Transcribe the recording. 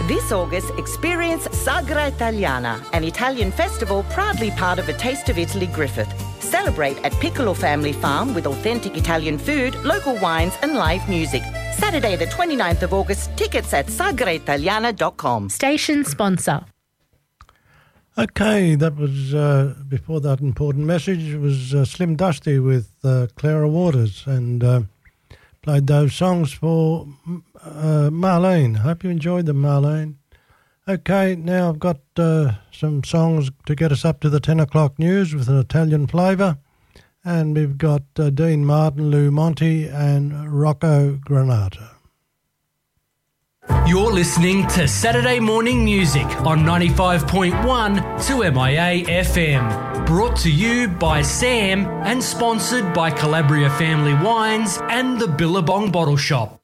This August, experience Sagra Italiana, an Italian festival proudly part of A Taste of Italy Griffith. Celebrate at Piccolo Family Farm with authentic Italian food, local wines and live music. Saturday the 29th of August, tickets at sagraitaliana.com. Station sponsor. Okay, that was, before that important message, it was Slim Dusty with Clara Waters, and played those songs for Marlene. Hope you enjoyed them, Marlene. Okay, now I've got some songs to get us up to the 10 o'clock news with an Italian flavour, and we've got Dean Martin, Lou Monte and Rocco Granata. You're listening to Saturday Morning Music on 95.1 2MIA FM. Brought to you by Sam and sponsored by Calabria Family Wines and the Billabong Bottle Shop.